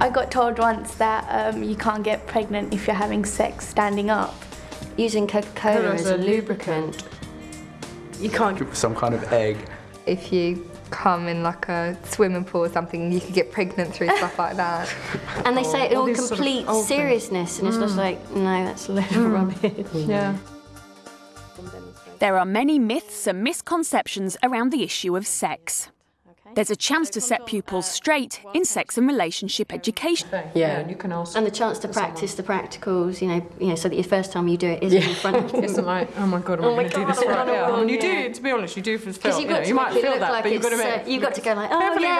I got told once that you can't get pregnant if you're having sex standing up. Using Coca-Cola as a lubricant. You can't... Some kind of egg. If you come in like a swimming pool or something, you could get pregnant through stuff like that. And they say it in all complete seriousness, and it's just like, no, that's a load of rubbish. Yeah. There are many myths and misconceptions around the issue of sex. There's a chance to set pupils straight in sex and relationship education. Yeah, and you can also... And the chance to practice the practicals, you know, so that your first time you do it isn't in front of them. Isn't like, oh my God, I'm going to do this right now. And you do, to be honest, you do feel, you might feel that, but you've got to you've got to go like, oh yeah,